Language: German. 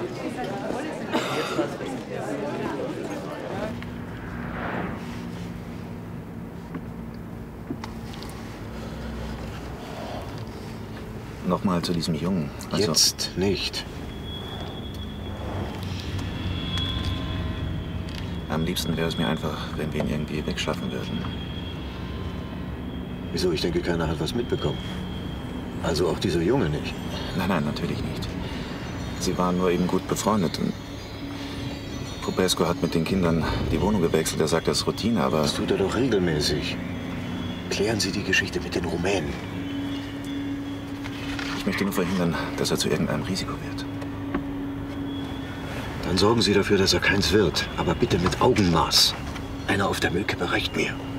Nochmal zu diesem Jungen. Also, jetzt nicht. am liebsten wäre es mir einfach, wenn wir ihn irgendwie wegschaffen würden. Wieso? Ich denke, keiner hat was mitbekommen. Also auch dieser Junge nicht. Nein, nein, natürlich nicht. Sie waren nur eben gut befreundet und Popescu hat mit den Kindern die Wohnung gewechselt. Er sagt, das ist Routine, aber... Das tut er doch regelmäßig. Klären Sie die Geschichte mit den Rumänen. Ich möchte nur verhindern, dass er zu irgendeinem Risiko wird. Dann sorgen Sie dafür, dass er keins wird. Aber bitte mit Augenmaß. Einer auf der Müllkippe reicht mir.